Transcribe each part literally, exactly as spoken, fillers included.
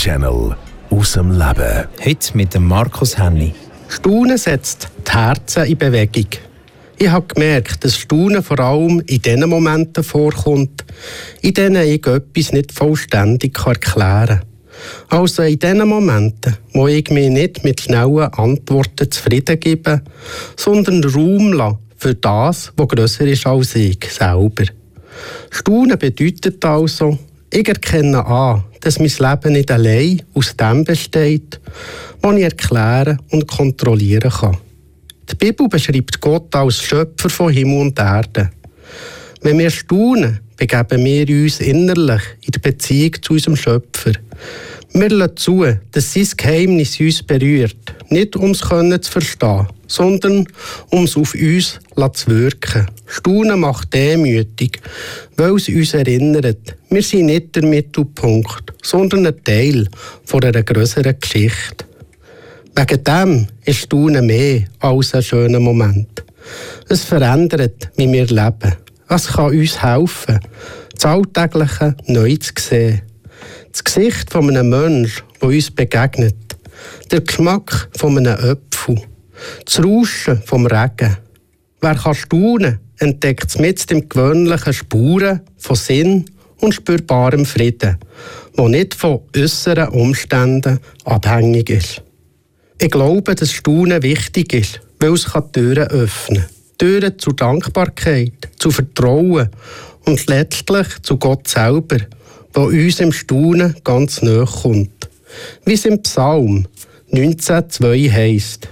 Live-Channel aus dem Leben. Heute mit dem Markus Henny. Staunen setzt die Herzen in Bewegung. Ich habe gemerkt, dass Staunen vor allem in den Momenten vorkommt, in denen ich etwas nicht vollständig erklären kann. Also in den Momenten, wo ich mich nicht mit schnellen Antworten zufrieden gebe, sondern Raum lasse für das, was grösser ist als ich selber. Staunen bedeutet also, ich erkenne an, dass mein Leben nicht allein aus dem besteht, was ich erklären und kontrollieren kann. Die Bibel beschreibt Gott als Schöpfer von Himmel und Erde. Wenn wir staunen, begeben wir uns innerlich in der Beziehung zu unserem Schöpfer. Wir lassen zu, dass sein Geheimnis uns berührt, nicht um es zu verstehen, sondern um es auf uns zu wirken. Staunen macht demütig, weil es uns erinnert, wir sind nicht der Mittelpunkt, sondern ein Teil von einer grösseren Geschichte. Wegen dem ist Staunen mehr als ein schöner Moment. Es verändert, wie wir leben. Es kann uns helfen, das Alltägliche neu zu sehen. Das Gesicht von einem Menschen, der uns begegnet. Der Geschmack von einem Apfel. Das Rauschen vom Regen. Wer kann staunen, entdeckt mit dem gewöhnlichen Spuren von Sinn und spürbarem Frieden, der nicht von äußeren Umständen abhängig ist. Ich glaube, dass Staunen wichtig ist, weil es Türen öffnen kann. Türen zur Dankbarkeit, zu Vertrauen und letztlich zu Gott selber, der uns im Staunen ganz nahe kommt. Wie es im Psalm neunzehn zwei heisst: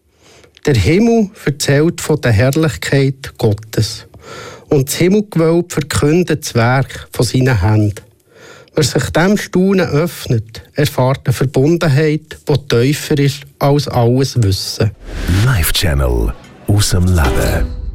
Der Himmel erzählt von der Herrlichkeit Gottes und das Himmelgewölbe verkündet das Werk von seinen Händen. Wer sich dem Staunen öffnet, erfährt eine Verbundenheit, die tiefer ist als alles Wissen. Live-Channel aus dem Leben.